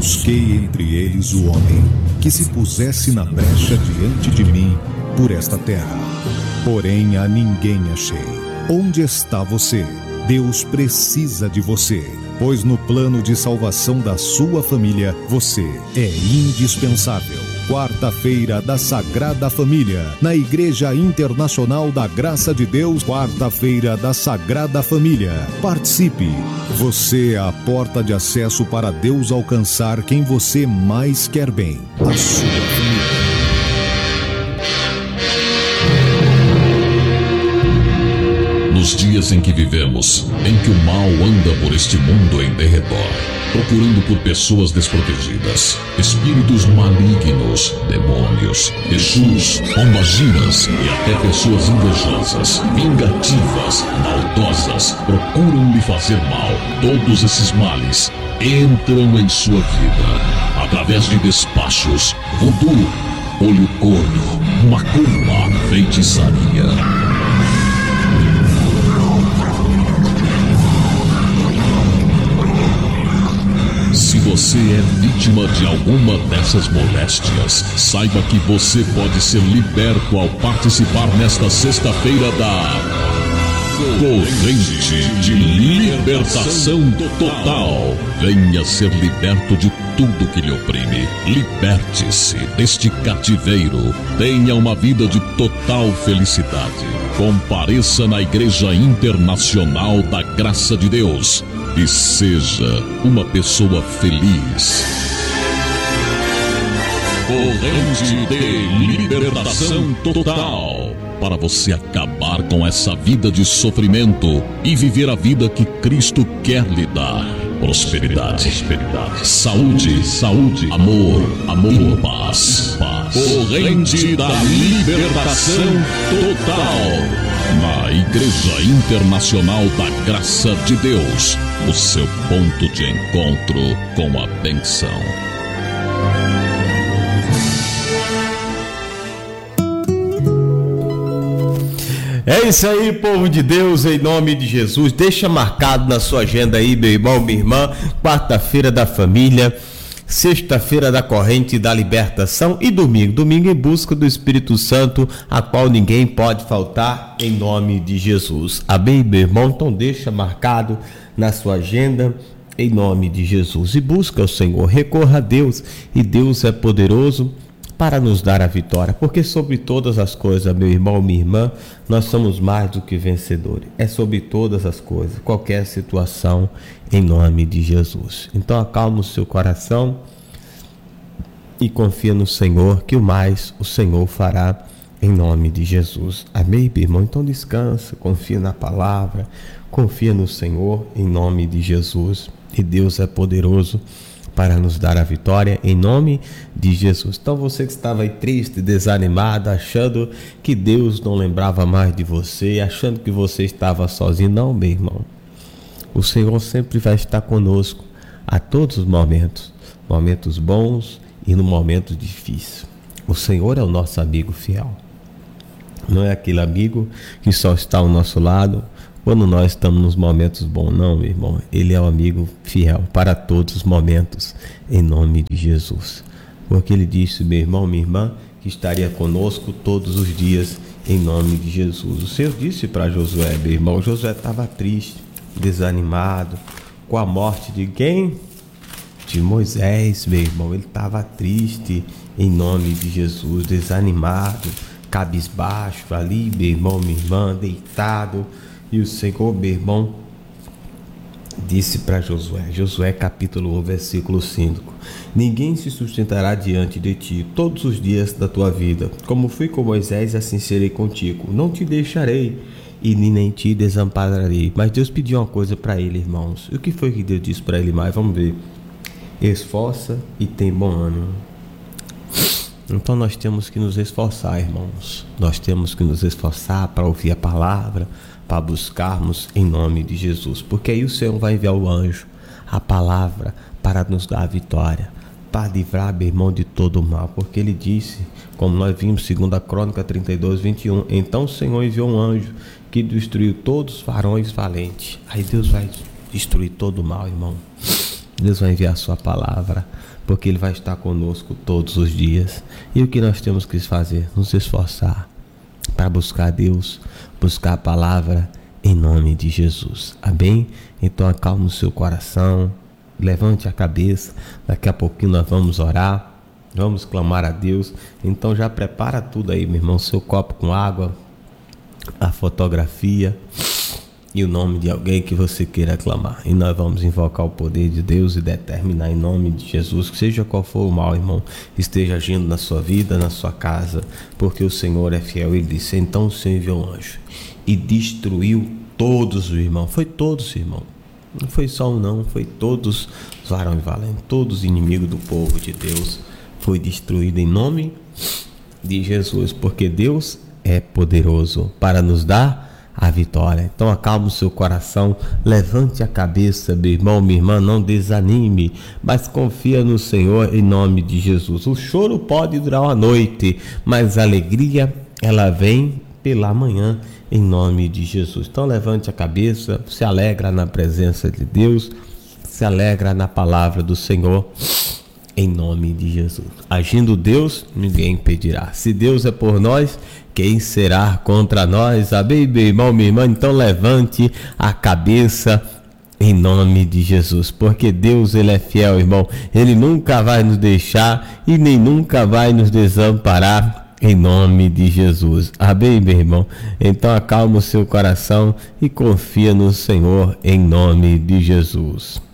busquei entre eles o homem que se pusesse na brecha diante de mim por esta terra. Porém a ninguém achei. Onde está você? Deus precisa de você, pois no plano de salvação da sua família, você é indispensável. Quarta-feira da Sagrada Família, na Igreja Internacional da Graça de Deus, quarta-feira da Sagrada Família. Participe! Você é a porta de acesso para Deus alcançar quem você mais quer bem, a sua família. Nos dias em que vivemos, em que o mal anda por este mundo em derredor, procurando por pessoas desprotegidas, espíritos malignos, demônios, exus, pombagiras e até pessoas invejosas, vingativas, maldosas, procuram lhe fazer mal. Todos esses males entram em sua vida através de despachos, voodoo, olho gordo, macumba, feitiçaria. Se você é vítima de alguma dessas moléstias, saiba que você pode ser liberto ao participar nesta sexta-feira da Corrente de Libertação Total. Venha ser liberto de tudo que lhe oprime. Liberte-se deste cativeiro. Tenha uma vida de total felicidade. Compareça na Igreja Internacional da Graça de Deus e seja uma pessoa feliz. Corrente de Libertação Total. Para você acabar com essa vida de sofrimento e viver a vida que Cristo quer lhe dar. Prosperidade, saúde, amor, e paz. Corrente da Libertação Total. Na Igreja Internacional da Graça de Deus, o seu ponto de encontro com a bênção. É isso aí, povo de Deus, em nome de Jesus. Deixa marcado na sua agenda aí, meu irmão, minha irmã, quarta-feira da família, sexta-feira da corrente da libertação e domingo em busca do Espírito Santo, a qual ninguém pode faltar, em nome de Jesus. Amém, meu irmão? Então deixa marcado na sua agenda, em nome de Jesus, e busca o Senhor, recorra a Deus, e Deus é poderoso para nos dar a vitória, porque sobre todas as coisas, meu irmão, minha irmã, nós somos mais do que vencedores. É sobre todas as coisas, qualquer situação, em nome de Jesus. Então acalma o seu coração e confia no Senhor, que o mais o Senhor fará, em nome de Jesus. Amém, meu irmão? Então descansa, confia na palavra, confia no Senhor, em nome de Jesus. E Deus é poderoso para nos dar a vitória, em nome de Jesus. Então você que estava aí triste, desanimado, achando que Deus não lembrava mais de você, achando que você estava sozinho, não, meu irmão. O Senhor sempre vai estar conosco a todos os momentos, momentos bons e no momento difícil. O Senhor é o nosso amigo fiel. Não é aquele amigo que só está ao nosso lado quando nós estamos nos momentos bons, não, meu irmão. Ele é o amigo fiel para todos os momentos, em nome de Jesus. Porque ele disse, meu irmão, minha irmã, que estaria conosco todos os dias, em nome de Jesus. O Senhor disse para Josué, meu irmão, Josué estava triste, desanimado, com a morte de quem? De Moisés, meu irmão. Ele estava triste, em nome de Jesus, desanimado, cabisbaixo ali, meu irmão, minha irmã, deitado. E o Senhor, meu irmão, disse para Josué capítulo 1, versículo 5: ninguém se sustentará diante de ti todos os dias da tua vida. Como fui com Moisés, assim serei contigo. Não te deixarei e nem te desampararei. Mas Deus pediu uma coisa para ele, irmãos. E o que foi que Deus disse para ele mais? Vamos ver. Esforça e tem bom ânimo. Então nós temos que nos esforçar, irmãos. Nós temos que nos esforçar para ouvir a palavra, para buscarmos em nome de Jesus, porque aí o Senhor vai enviar o anjo, a palavra, para nos dar a vitória, para livrar, meu irmão, de todo o mal, porque ele disse, como nós vimos, 2 Crônica 32, 21, então o Senhor enviou um anjo que destruiu todos os varões valentes. Aí Deus vai destruir todo o mal, irmão. Deus vai enviar a sua palavra, porque Ele vai estar conosco todos os dias. E o que nós temos que fazer? Nos esforçar para buscar Deus, buscar a palavra em nome de Jesus. Amém? Então acalme o seu coração, levante a cabeça. Daqui a pouquinho nós vamos orar, vamos clamar a Deus. Então já prepara tudo aí, meu irmão, seu copo com água, a fotografia e o nome de alguém que você queira clamar. E nós vamos invocar o poder de Deus e determinar em nome de Jesus que seja qual for o mal, irmão, esteja agindo na sua vida, na sua casa, porque o Senhor é fiel. Ele disse: então o Senhor enviou um anjo e destruiu todos os irmãos. Foi todos, irmão. Não foi só um não, foi todos os varões valentes, todos os inimigos do povo de Deus. Foi destruído em nome de Jesus, porque Deus é poderoso para nos dar a vitória. Então acalme o seu coração, levante a cabeça, meu irmão, minha irmã, não desanime, mas confia no Senhor em nome de Jesus. O choro pode durar uma noite, mas a alegria, ela vem pela manhã em nome de Jesus. Então levante a cabeça, se alegra na presença de Deus, se alegra na palavra do Senhor em nome de Jesus. Agindo Deus, ninguém impedirá. Se Deus é por nós, quem será contra nós? Amém, meu irmão, minha irmã? Então levante a cabeça em nome de Jesus, porque Deus, Ele é fiel, irmão. Ele nunca vai nos deixar e nem nunca vai nos desamparar em nome de Jesus. Amém, meu irmão? Então acalma o seu coração e confia no Senhor em nome de Jesus.